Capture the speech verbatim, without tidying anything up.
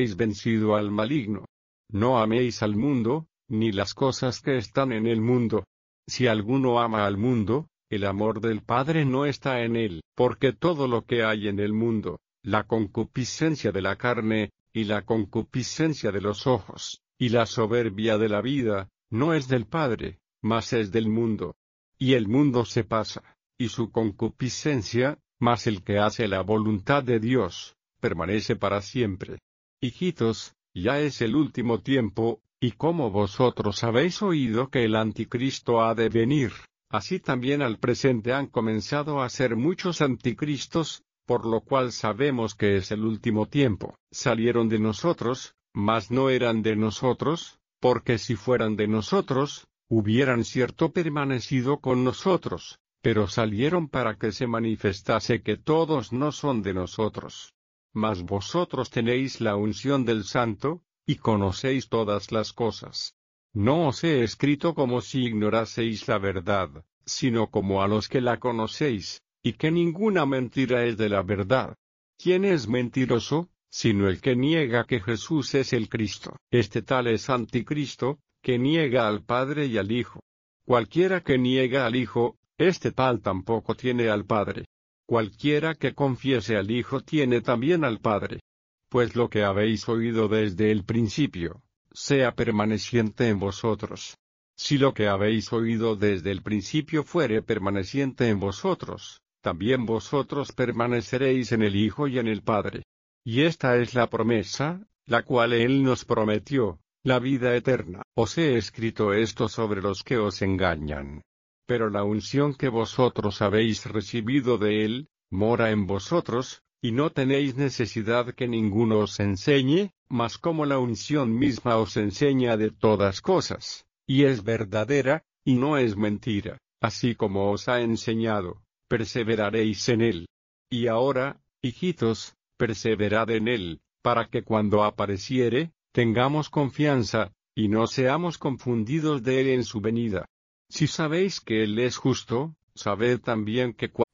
habéis vencido al maligno. No améis al mundo, ni las cosas que están en el mundo. Si alguno ama al mundo, el amor del Padre no está en él, porque todo lo que hay en el mundo, la concupiscencia de la carne, y la concupiscencia de los ojos, y la soberbia de la vida, no es del Padre, mas es del mundo. Y el mundo se pasa, y su concupiscencia, mas el que hace la voluntad de Dios, permanece para siempre. Hijitos, ya es el último tiempo, y como vosotros habéis oído que el anticristo ha de venir, así también al presente han comenzado a ser muchos anticristos, por lo cual sabemos que es el último tiempo. Salieron de nosotros, mas no eran de nosotros, porque si fueran de nosotros, hubieran cierto permanecido con nosotros, pero salieron para que se manifestase que todos no son de nosotros. Mas vosotros tenéis la unción del Santo, y conocéis todas las cosas. No os he escrito como si ignoraseis la verdad, sino como a los que la conocéis, y que ninguna mentira es de la verdad. ¿Quién es mentiroso, sino el que niega que Jesús es el Cristo? Este tal es anticristo, que niega al Padre y al Hijo. Cualquiera que niega al Hijo, este tal tampoco tiene al Padre. Cualquiera que confiese al Hijo tiene también al Padre. Pues lo que habéis oído desde el principio, sea permaneciente en vosotros. Si lo que habéis oído desde el principio fuere permaneciente en vosotros, también vosotros permaneceréis en el Hijo y en el Padre. Y esta es la promesa, la cual Él nos prometió, la vida eterna. Os he escrito esto sobre los que os engañan. Pero la unción que vosotros habéis recibido de Él, mora en vosotros, y no tenéis necesidad que ninguno os enseñe, mas como la unción misma os enseña de todas cosas, y es verdadera, y no es mentira, así como os ha enseñado, perseveraréis en Él. Y ahora, hijitos, perseverad en Él, para que cuando apareciere, tengamos confianza, y no seamos confundidos de Él en su venida. Si sabéis que Él es justo, sabed también que